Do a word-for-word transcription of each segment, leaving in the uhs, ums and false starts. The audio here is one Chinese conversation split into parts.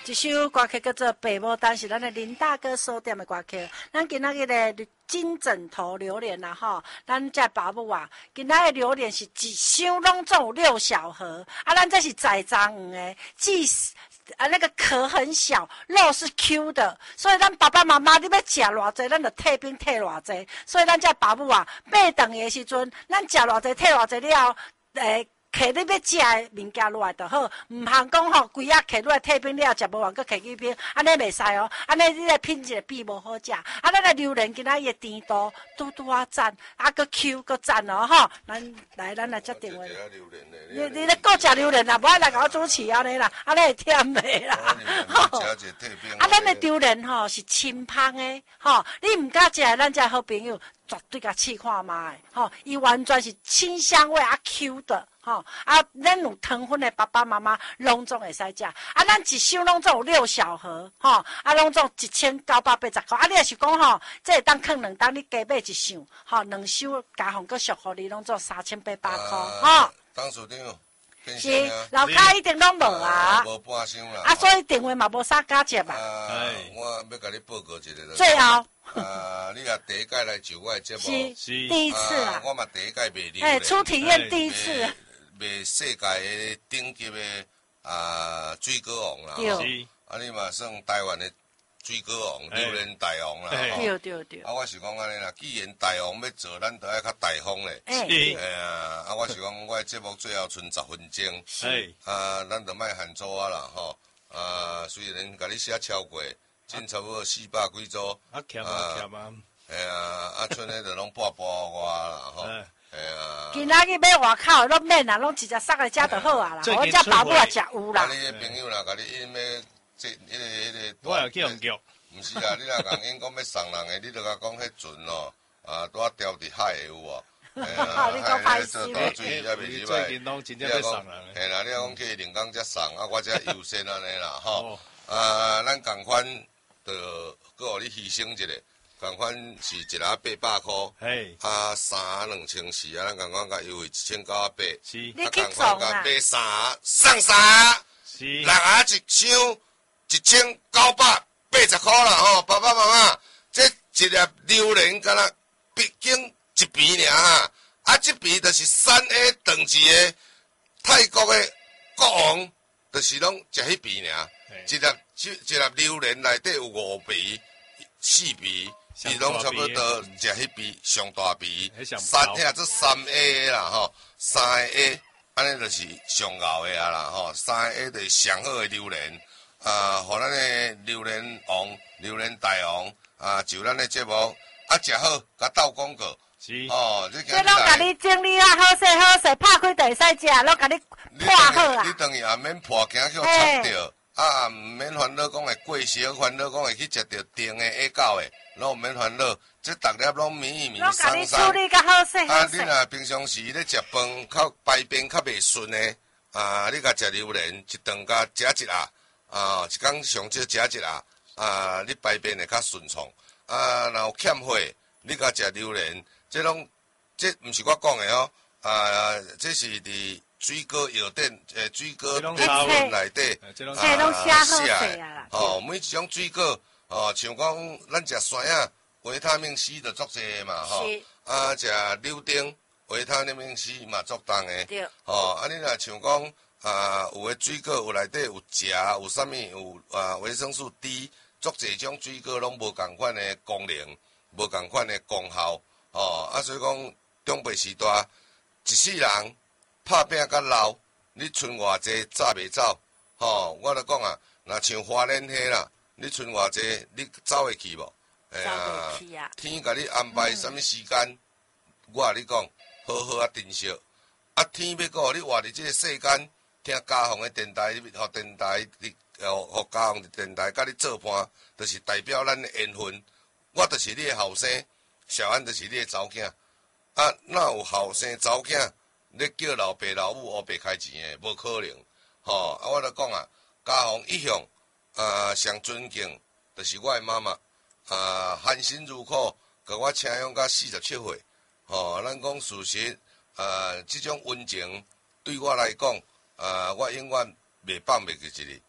一首歌曲叫做《爸母丹》，是咱的林大哥所点的歌曲。咱今仔日的金枕头榴莲啦吼，咱这爸母啊，今仔的榴莲是一箱拢总有六小盒，啊，咱这是在章鱼的，既啊那个壳很小，肉是 Q 的，所以咱爸爸妈妈你要食偌济，咱就退冰退偌济。所以咱这爸母啊，买顿的时阵，咱食偌济退偌济了，诶。摕你要食的物件落来就好，唔通讲吼，规啊摕落来退冰了，食无完搁摕去冰，安尼袂使哦。安尼你来品一个比无好食。啊，咱的榴莲今仔伊的甜度拄拄啊赞，啊搁 Q 搁赞哦吼。咱来，咱来决定话。你你咧搁食榴莲啦，无爱来甲我主持安尼啦，安尼会忝袂啦。吼，啊，咱的榴莲吼是清芳的，吼，你唔敢食，咱这好朋友绝对甲试看卖，吼，伊完全是清香味啊 Q 的。吼、哦、啊，咱有糖分的爸爸妈妈拢总会使食，啊，咱一箱拢总有六小盒，吼、哦，啊，拢总一千九百八十块，啊，你若是讲吼，这会当放两当，你加买一箱，吼、哦，两箱加红个俗互你，拢总三千八百块，吼。 董事长， 是，楼骹一定拢无啊， 无半箱啦， 啊，所以电话嘛无啥加接嘛。 啊，我要甲你报告一个。 最后。 啊！你若第一届来就我的节目， 是是第一次啦。 我嘛第一届卖榴莲， 哎，初体验第一次。 卖世界的顶级的啊水果王啦， 对。 啊，你嘛算台湾的水果王，榴莲大王啦。 对对对。 啊，我是讲安尼啦，既然大王要做，咱就爱较大方咧。 哎。 哎呀，啊，我是讲我的节目最后剩十分钟， 是。 啊，咱就卖喊做啊啦，吼。啊，虽然甲你写超过。真差不多四百几组， 啊，欠啊欠啊， 哎呀，啊，剩的就拢半半我啦，吼，哎呀。 今仔日买外口拢免啦，拢直接送来遮就好啊啦。我遮爸母也食有啦。 啊，你个朋友啦，甲你因要这迄个迄个。 我也去用叫。 毋是啊，你若讲因讲要送人的，你著甲讲迄船哦，啊，拄啊钓伫海的有无？ 你讲歹势咧。水也袂入来。 最近拢真正要送人。 嘿啦，你讲去临港才送，啊，我遮优先安尼啦，吼。啊，咱共款。就搁互你牺牲一个，共款是一粒八百箍，啊三两千四啊，咱共款甲优惠一千九百八， 是，你去送啊？ 买三送三，是，六盒一箱一千九百八十箍啦吼，爸爸妈妈，这一粒榴莲敢若毕竟一片尔哈，啊这片就是三 A 等级的泰国的国王，就是拢食迄片尔，一粒。一一粒榴莲内底有五皮、四皮，伊拢差不多食迄皮上大皮，三遐做三 A 啦吼，三 A 安尼就是上牛的啊啦吼，三 A 就是上好的榴莲啊，互咱的榴莲王、榴莲大王啊，就咱的节目啊，食好甲斗广告。 是哦，这这拢甲你整理啊，好势好势，拍开就会使食，拢甲你破好啊。 你等于也免破镜去插着。啊，毋免烦恼讲会过烧，烦恼讲会去食着甜的下狗的，拢毋免烦恼。这逐粒拢绵绵松松。 拢甲你处理较好势。 啊，你若平常时咧食饭，较排便较袂顺的，啊，你甲食榴莲一顿甲食一下，啊，一工上少食一下，啊，你排便会较顺畅。啊，若有欠血，你甲食榴莲，这拢这毋是我讲的哦，啊，这是伫。水果药店，诶，水果店面内底， 啊，写啊，哦，每一种水果，哦，像讲咱食酸啊，维他命 C 就足侪嘛，吼，啊，食柳丁，维他命 C 嘛足重诶，对，哦，啊，你若像讲啊，有诶水果有内底有钾，有啥物有啊维生素 D， 足侪种水果拢无共款诶功能，无共款诶功效，哦，啊，所以讲长辈时代一世人。拍拼甲老，你剩偌济早袂走，吼！我著讲啊，若像花莲遐啦，你剩偌济，你走会去无？ 走袂去啊！ 天甲你安排啥物时间，我甲你讲，好好啊珍惜。啊，天要顾你活伫即个世间，听家乡的电台，互电台，互互家乡的电台，甲你做伴，就是代表咱的缘分。我就是你的后生，小安就是你的查某囝。啊，哪有后生查某囝？你叫老爸老母黑白开钱诶，无可能，吼！啊，我著讲啊，家乡一向啊上尊敬，就是我诶妈妈啊，含辛茹苦，甲我请养到四十七岁，吼！咱讲事实啊，即种温情对我来讲啊，我永远袂放袂记一日。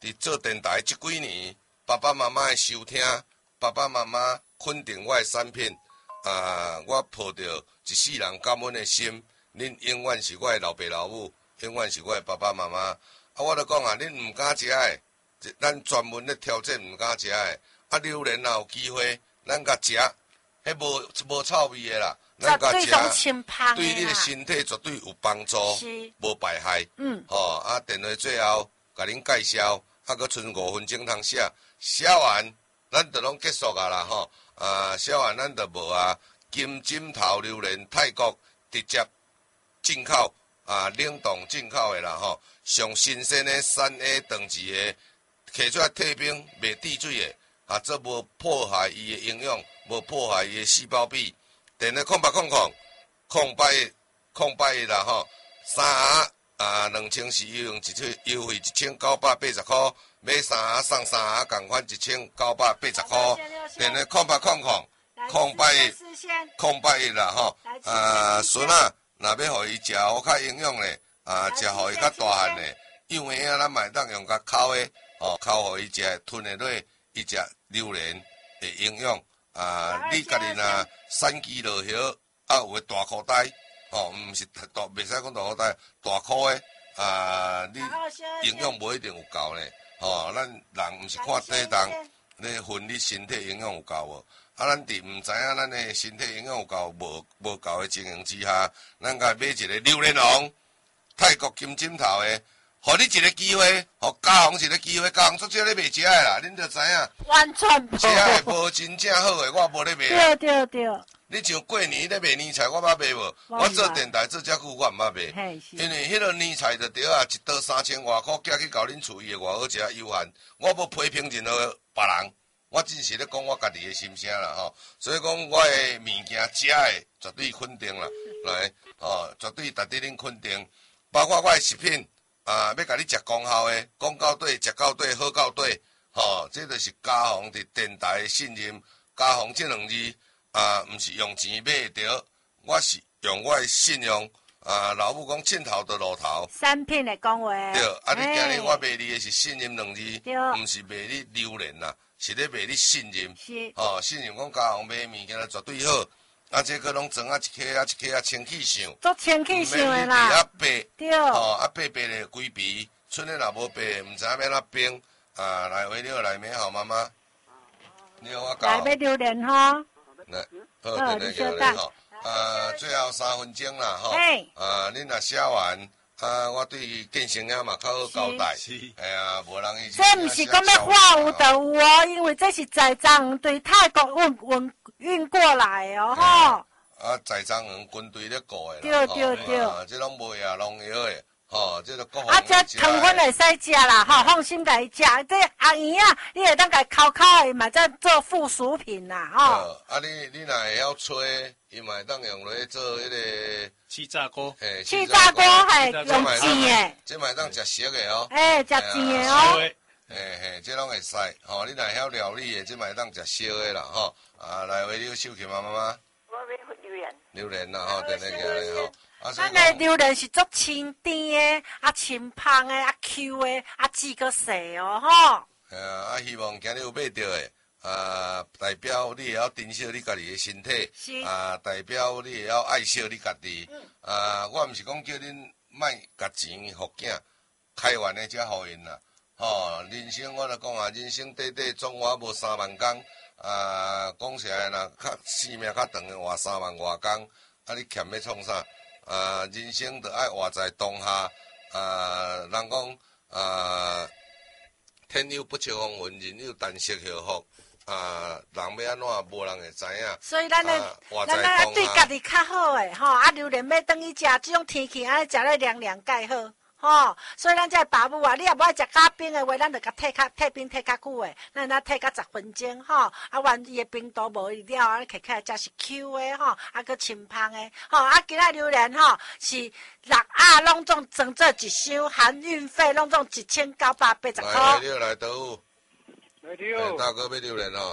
伫做电台即几年，爸爸妈妈的收听，爸爸妈妈肯定我的产品，啊，我抱着一世人感恩的心，恁永远是我的老爸老母，永远是我的爸爸妈妈。啊，我著讲啊，恁毋敢食的，咱专门咧挑战毋敢食的。啊，榴莲若有机会，咱甲食，迄无无臭味的啦。咱甲食，对你的身体绝对有帮助，无败害。嗯，吼、哦、啊，电话最后甲恁介绍，啊，阁剩五分钟通写，写完咱就拢结束啊啦吼。啊，写完咱就无啊。金枕头榴莲泰国直接进口啊，冷冻进口的啦吼，上新鲜的三 A 等级的，摕出来退冰袂滴水的，啊，这无破坏伊的营养，无破坏伊的细胞壁。电话空八空空空八空八啦吼，三盒啊两千四优用一千优惠一千九百八十块，买三盒送三盒，共款一千九百八十块。电话空八空空空八空八啦吼，啊孙啊，若要互伊食好较营养咧，啊食互伊较大汉咧，幼婴啊咱嘛会当用较烤的，吼烤互伊食吞下落，伊食榴莲的营养。啊，你家己若产期落叶，啊有个大裤袋，吼、哦，毋是大，袂使讲大裤袋，大箍的，啊，你营养无一定有够咧，吼、哦，咱人毋是看体重，咧分你身体营养有够无？啊，咱伫毋知影咱的身体营养有够无无够的情形之下，咱甲买一个榴莲王，泰国金枕头的。互你一个机会，互嘉宏一个机会，嘉宏足少咧卖食的啦，恁着知影。 完全无。 食的无真正好的，我无咧卖。 对对对。 你像过年咧卖年菜，我捌卖无？我做电台做遮久，我毋捌卖。因为迄个年菜着对啊，一刀三千外箍，寄去到恁厝伊会偌好食有限。我无批评任何别人，我只是咧讲我家己的心声啦吼。所以讲我的物件食的绝对肯定啦，来，哦，绝对值得恁肯定，包括我的食品。啊，要甲你食功效的，讲到底，食到底，好到底，吼、哦，这就是嘉宏伫电台的信任。嘉宏这两字啊，毋是用钱买会着，我是用我的信用。啊，老母讲凊头就路头。 产品的讲话。 对，啊，你今日我卖你的是信任两字，毋是卖你榴莲啦，是咧卖你信任。是。哦，信任讲嘉宏卖物件绝对好。啊，这个拢装啊一克啊一克啊清气象， 做清气象的啦。 啊白， 对， 哦啊白白的规皮，剩的若无白，毋知影要哪冰。啊，来回了来美好妈妈，你好我教。 来买榴莲吼。 来，好，等下来吼。啊，最后三分钟啦吼。哎。啊，恁若写完，啊，我对建成啊嘛较好交代。是。哎呀，无人伊。 这毋是讲要话有就有哦，因为这是在藏对泰国运运。运过来哦，吼！ 啊，在藏园军队咧过的啦，对对对， 啊，这拢卖啊农药的，吼，这个各方啊，这糖分会使食啦，吼，放心家己食。这红圆啊，你会当家烤烤的嘛，再做附属品啦，吼。 啊，你你若会晓吹，伊嘛会当用落做迄个气炸锅， 嘿， 气炸锅嘿，用煎的， 这嘛会当食熟的哦。 哎，食煎的哦。 嘿嘿，这拢会使，吼，你若会晓料理的，这嘛会当食烧的啦，吼。啊，来为你收起妈妈妈。 我要榴莲。 榴莲啦，吼，等下个吼。啊， 咱的榴莲是足清甜的，啊清芳的，啊 Q 的，啊籽个细哦，吼。 哎呀，啊，希望今日有买到的，啊，代表你会晓珍惜你家己的身体，是啊，代表你会晓爱惜你家己。嗯。啊，我毋是讲叫恁莫甲钱互囝，开源的才互因啦。吼，人生我著讲啊，人生短短总活无三万工。啊，讲实在啦，较生命较长的活三万外工，啊，你欠要创啥？啊，人生着爱活在当下。啊，人讲啊，天有不测风云，人有旦夕祸福。啊，人要安怎，无人会知影。 所以咱的，咱咱对家己较好诶，吼，啊，榴莲要等伊食，即种天气安尼食咧凉凉介好。吼，所以咱这爸母啊，你也无爱食较冰的话，咱就甲退较退冰退较久的，咱咱退到十分钟吼，啊，完伊的冰度无伊了，啊，摕起来才是 Q 的吼，啊，搁清芳的吼，啊，今仔榴莲吼是六盒拢总装做一箱，含运费拢总一千九百八十块。 来，来来，倒有。 来了。 大哥要榴莲哦。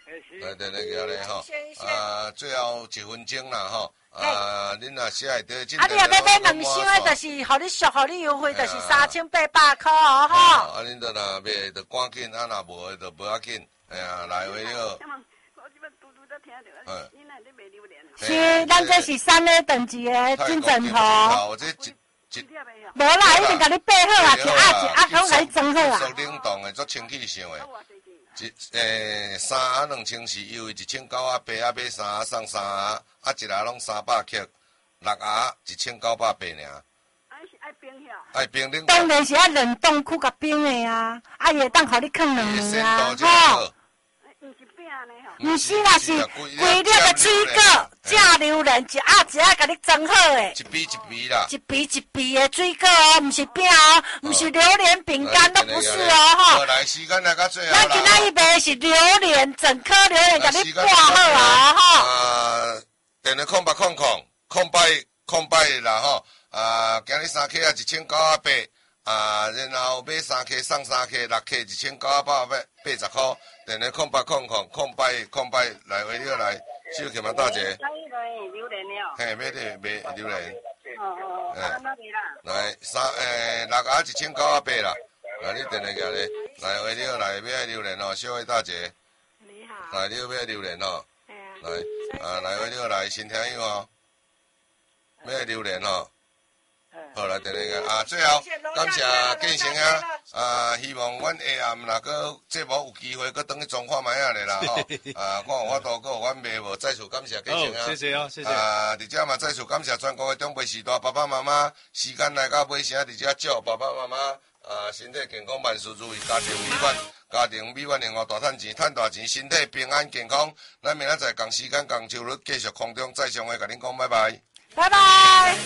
来，等下个咧吼，啊，最后一分钟啦吼，啊，恁若写会得， 啊，你若要买两箱的，就是互你俗，互你优惠，就是三千八百块哦，吼。 啊，恁都若买，就赶紧，啊，若无的就无要紧，哎呀，来回了。嗯。 是，咱这是三 A 等级的金枕头。 这一一。 无啦，一定甲你备好啊，一压一压，拢甲你装好啊。 做冷冻的，做清气性的。一诶，三盒两千是优惠一千九啊八啊，买三盒送三盒，啊一盒拢三百克，六盒一千九百八尔。啊是爱冰遐？爱冰冷。 当然是爱冷冻库甲冰的啊，啊伊会当互你放两年啊，吼。毋是啦，是规粒的水果，正榴莲一盒一盒甲你装好的。 一比一比啦。 一比一比的水果哦，毋是饼哦，毋是榴莲饼干都不是哦，吼。 来时间来到最后咱今仔日卖是榴莲，整颗榴莲甲你挂好啊，吼。 啊，电话空八空空空八空八啦吼，啊，今日三克啊一千九啊八。啊，然后买三克送三克，六克一千九百八八十块。电话空八空空空八空八来回了来，小姐嘛大姐。 买榴莲了。 嘿，买的买榴莲。 哦哦。哎。 来三诶六盒一千九百八啦。来你电话过来，来回了来买榴莲哦，小慧大姐。 你好。 来你要买榴莲哦。 哎呀。 来啊，来回了来，先听有哦。买榴莲哦。好来，等下个啊，最后感谢建成啊，啊，希望阮下暗若个节目有机会，搁等去中华买下来啦吼，啊，看有法度，搁有阮妹无，再次感谢建成啊， 谢谢哦，谢谢。 啊，伫遮嘛再次感谢全国的长辈时代爸爸妈妈，时间来到尾声，伫遮祝爸爸妈妈啊身体健康，万事如意，家庭美满，家庭美满，另外大赚钱，赚大钱，身体平安健康。咱明仔载同时间同周日继续空中再相会，甲恁讲拜拜。 拜拜。